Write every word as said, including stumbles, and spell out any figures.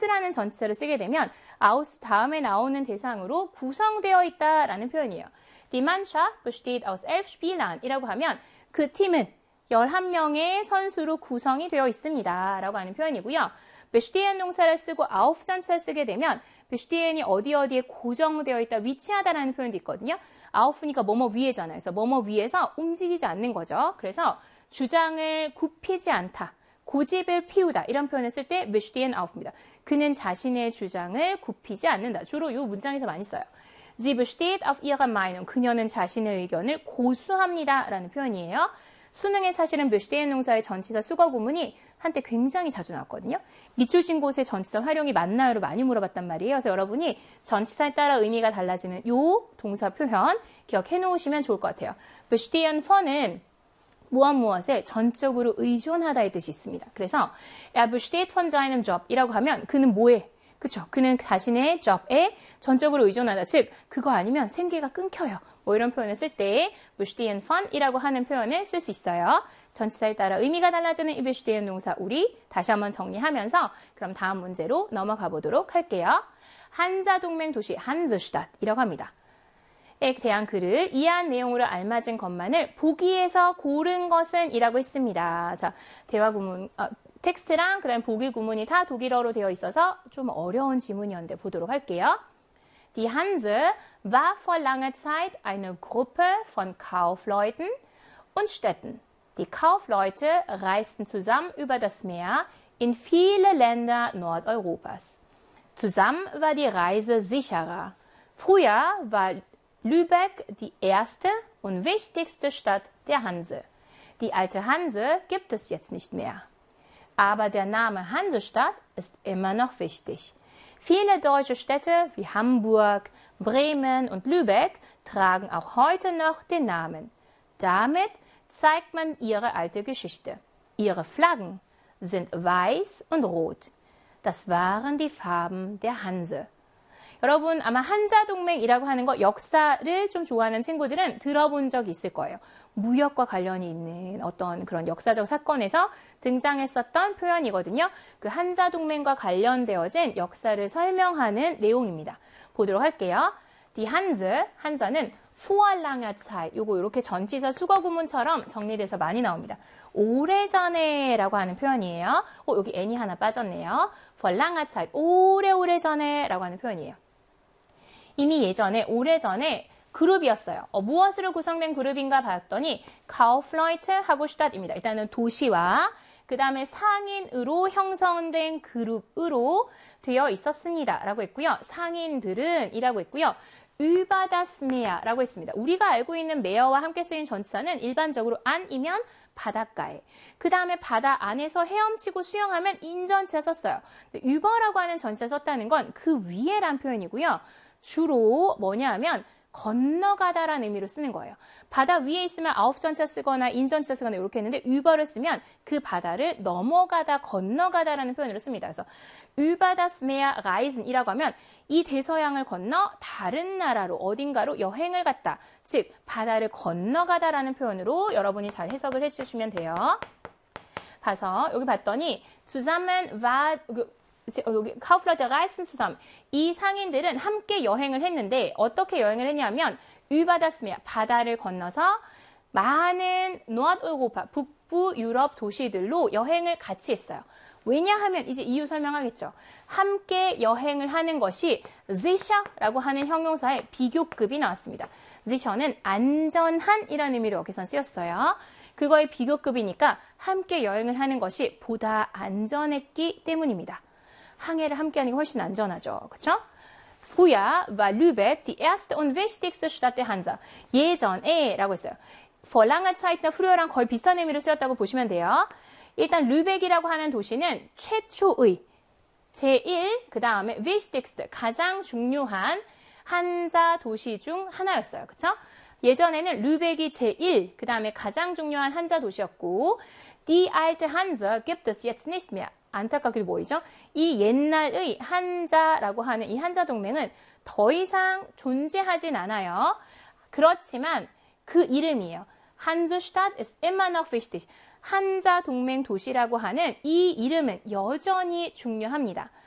aus라는 전치사를 쓰게 되면 aus 다음에 나오는 대상으로 구성되어 있다라는 표현이에요. Die Mannschaft besteht aus elf Spielern 이라고 하면 그 팀은 열한 명의 선수로 구성이 되어 있습니다. 라고 하는 표현이고요. bestehen 동사를 쓰고 auf 전치사를 쓰게 되면 bestehen이 어디 어디에 고정되어 있다, 위치하다라는 표현도 있거든요. auf니까 뭐뭐 위에잖아요. 그래서 뭐뭐 위에서 움직이지 않는 거죠. 그래서 주장을 굽히지 않다, 고집을 피우다 이런 표현을 쓸 때 bestehen auf입니다. 그는 자신의 주장을 굽히지 않는다. 주로 이 문장에서 많이 써요. Sie besteht auf ihrer Meinung. 그녀는 자신의 의견을 고수합니다. 라는 표현이에요. 수능에 사실은 bestehen 동사의 전치사 수거 구문이 한때 굉장히 자주 나왔거든요. 밑줄 진 곳에 전치사 활용이 맞나요로 많이 물어봤단 말이에요. 그래서 여러분이 전치사에 따라 의미가 달라지는 이 동사 표현 기억해 놓으시면 좋을 것 같아요. bestehen von은 무엇 무엇에 전적으로 의존하다의 뜻이 있습니다. 그래서 er besteht von seinem job 이라고 하면 그는 뭐에? 그쵸? 그는 자신의 job에 전적으로 의존하다. 즉, 그거 아니면 생계가 끊겨요. 뭐 이런 표현을 쓸 때 bestehen von 이라고 하는 표현을 쓸 수 있어요. 전치사에 따라 의미가 달라지는 이 bestehen 동사 우리 다시 한번 정리하면서 그럼 다음 문제로 넘어가 보도록 할게요. 한자동맹 도시 한스슈타트이라고 합니다. 에 대한 글을 이해한 내용으로 알맞은 것만을 보기에서 고른 것은 이라고 했습니다. 자, 대화 구문, 어, 텍스트랑 그다음 보기 구문이 다 독일어로 되어 있어서 좀 어려운 지문이었는데 보도록 할게요. Die Hanse war vor langer Zeit eine Gruppe von Kaufleuten und Städten. Die Kaufleute reisten zusammen über das Meer in viele Länder Nordeuropas. Zusammen war die Reise sicherer. Früher war Lübeck die erste und wichtigste Stadt der Hanse. Die alte Hanse gibt es jetzt nicht mehr. Aber der Name Hansestadt ist immer noch wichtig. Viele deutsche Städte wie Hamburg, Bremen und Lübeck tragen auch heute noch den Namen. Damit zeigt man ihre alte Geschichte. Ihre Flaggen sind weiß und rot. Das waren die Farben der Hanse. 여러분 아마 한자동맹이라고 하는 거 역사를 좀 좋아하는 친구들은 들어본 적이 있을 거예요. 무역과 관련이 있는 어떤 그런 역사적 사건에서 등장했었던 표현이거든요. 그 한자동맹과 관련되어진 역사를 설명하는 내용입니다. 보도록 할게요. Die Hanse, 한자는 vor langer Zeit, 요거 이렇게 전치사 수거 구문처럼 정리돼서 많이 나옵니다. 오래전에 라고 하는 표현이에요. 어, 여기 n이 하나 빠졌네요. vor langer Zeit, 오래오래 전에 라고 하는 표현이에요. 이미 예전에, 오래전에 그룹이었어요. 어, 무엇으로 구성된 그룹인가 봤더니 Kaufleute 하고 Stadt입니다. 일단은 도시와 그 다음에 상인으로 형성된 그룹으로 되어 있었습니다. 라고 했고요. 상인들은 이라고 했고요. über das Meer 라고 했습니다. 우리가 알고 있는 메어와 함께 쓰인 전치사는 일반적으로 안이면 바닷가에. 그 다음에 바다 안에서 헤엄치고 수영하면 인전치사 썼어요. über라고 하는 전치사 썼다는 건 그 위에란 표현이고요. 주로 뭐냐 하면 건너가다라는 의미로 쓰는 거예요. 바다 위에 있으면 auf 전치사 쓰거나 in 전치사 쓰거나 이렇게 했는데 über를 쓰면 그 바다를 넘어가다, 건너가다라는 표현으로 씁니다. 그래서 über das Meer reisen 이라고 하면 이 대서양을 건너 다른 나라로 어딘가로 여행을 갔다. 즉 바다를 건너가다라는 표현으로 여러분이 잘 해석을 해주시면 돼요. 가서 여기 봤더니 zusammen war 여기 Kaufleute reisten zusammen. 이 상인들은 함께 여행을 했는데 어떻게 여행을 했냐면 über das Meer, 바다를 건너서 많은 Nordeuropa, 북부 유럽 도시들로 여행을 같이 했어요. 왜냐하면 이제 이유 설명하겠죠. 함께 여행을 하는 것이 sicher라고 하는 형용사의 비교급이 나왔습니다. sicher는 안전한 이라는 의미로 여기서 쓰였어요. 그거의 비교급이니까 함께 여행을 하는 것이 보다 안전했기 때문입니다. 항해를 함께하는 게 훨씬 안전하죠. 그렇죠? Früher war Lübeck die erste und wichtigste Stadt der Hanse. 예전에 라고 했어요. vor langer Zeit나 früher랑 거의 비슷한 의미로 쓰였다고 보시면 돼요. 일단 르벡이라고 하는 도시는 최초의 제일 그 다음에 wichtigste 가장 중요한 한자 도시 중 하나였어요. 그렇죠? 예전에는 르벡이 제일 그 다음에 가장 중요한 한자 도시였고 Die alte Hanse gibt es jetzt nicht mehr. 안타깝게도 보이죠? 이 옛날의 한자라고 하는 이 한자 동맹은 더 이상 존재하진 않아요. 그렇지만 그 이름이에요. Hansestadt ist immer noch wichtig. 한자 동맹 도시라고 하는 이 이름은 여전히 중요합니다.